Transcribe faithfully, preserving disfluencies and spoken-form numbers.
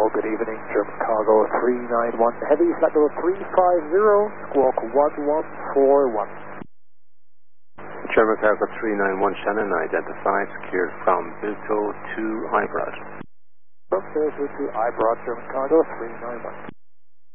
good evening, German Cargo three nine one, heavy, flight level three five zero, squawk one one four one. German Cargo three nine one, Shannon, identified, secured from Bilto to Ibrod. From Bilto to Ibrod, German Cargo three nine one.